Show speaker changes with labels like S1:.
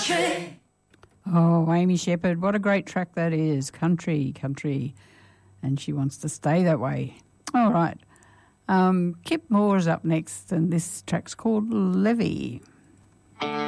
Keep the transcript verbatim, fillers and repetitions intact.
S1: country.
S2: Oh, Amy Shepherd, what a great track that is. Country, country. And she wants to stay that way. All right. Um, Kip Moore's up next, and this track's called Levy.